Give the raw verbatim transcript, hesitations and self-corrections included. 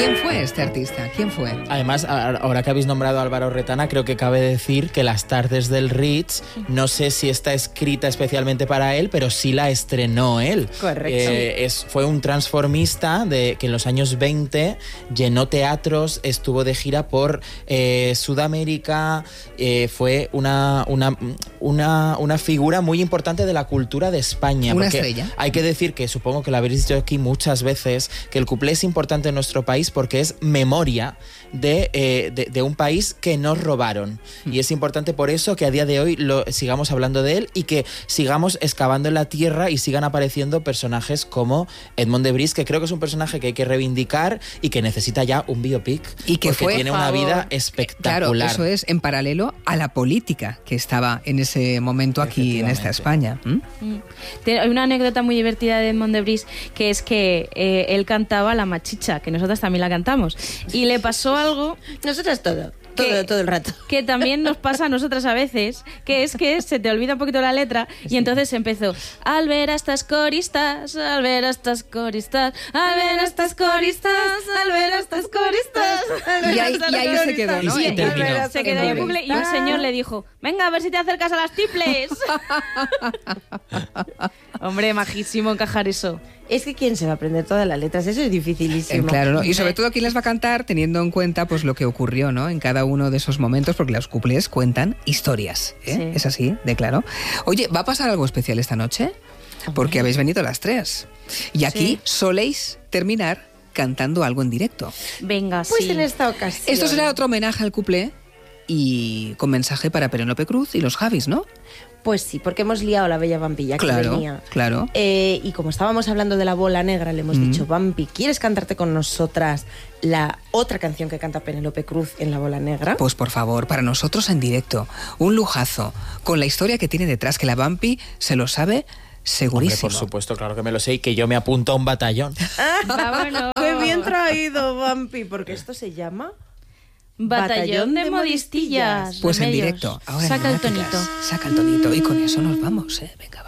¿Quién fue este artista? ¿Quién fue? Además, ahora que habéis nombrado a Álvaro Retana, creo que cabe decir que Las tardes del Ritz, no sé si está escrita especialmente para él, pero sí la estrenó él. Correcto. Eh, es, fue un transformista de, que en los años veinte llenó teatros, estuvo de gira por eh, Sudamérica, eh, fue una, una, una, una figura muy importante de la cultura de España. Una porque estrella. Hay que decir que, supongo que lo habréis dicho aquí muchas veces, que el cuplé es importante en nuestro país porque es memoria de, eh, de, de un país que nos robaron. Mm. Y es importante por eso que a día de hoy lo, sigamos hablando de él y que sigamos excavando en la tierra y sigan apareciendo personajes como Edmond de Bris, que creo que es un personaje que hay que reivindicar y que necesita ya un biopic y que porque fue, tiene una vida espectacular. Claro, eso es en paralelo a la política que estaba en ese momento aquí en esta España. ¿Mm? Mm. Hay una anécdota muy divertida de Edmond de Bris, que es que eh, él cantaba La Machicha, que nosotras también la cantamos, y le pasó algo... Nosotras todo. Que, todo, todo el rato. Que también nos pasa a nosotras a veces, que es que se te olvida un poquito la letra y entonces empezó: al ver a estas coristas, al ver a estas coristas, al ver a estas coristas, al ver a estas coristas. Y ahí, y ahí se quedó, ¿no? Y, y terminó. Se quedó ahí en bucle y un señor le dijo: venga, a ver si te acercas a las tiples. Hombre, majísimo encajar eso. Es que ¿quién se va a aprender todas las letras? Eso es dificilísimo. Eh, claro, ¿no? Y sobre todo quién las va a cantar teniendo en cuenta pues lo que ocurrió, ¿no? En cada uno de esos momentos, porque los cuplés cuentan historias, ¿eh? Sí. Es así, de claro. Oye, ¿va a pasar algo especial esta noche? Porque habéis venido a las tres. Y aquí sí. soléis terminar cantando algo en directo. Venga, pues sí. en esta ocasión. Esto será otro homenaje al cuplé y con mensaje para Penélope Cruz y los Javis, ¿no? Pues sí, porque hemos liado a la bella Vampi ya que claro, venía. Claro, eh, y como estábamos hablando de la bola negra, le hemos mm. dicho: Vampi, ¿quieres cantarte con nosotras la otra canción que canta Penélope Cruz en La Bola Negra? Pues por favor, para nosotros en directo, un lujazo, con la historia que tiene detrás, que la Vampi se lo sabe segurísimo. Hombre, por supuesto, claro que me lo sé y que yo me apunto a un batallón. Vámonos. ¡Qué bien traído, Vampi! Porque esto se llama... Batallón, Batallón de, de modistillas. Pues en directo. Ahora saca el tonito. Saca el tonito y con eso nos vamos, ¿eh? Venga.